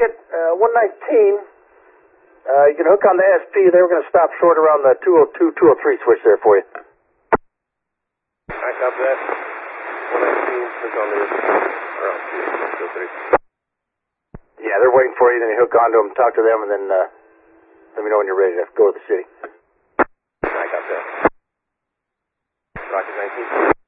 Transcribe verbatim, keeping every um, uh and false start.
Get uh, one nineteen. Uh, you can hook on the S P. They were going to stop short around the two oh two, two oh three switch there for you. I copy that. one nineteen, hook on the S P. Around two oh three. Yeah, they're waiting for you. Then you hook onto them, talk to them, and then uh, let me know when you're ready to go to the city. I copy that. Rocket nineteen.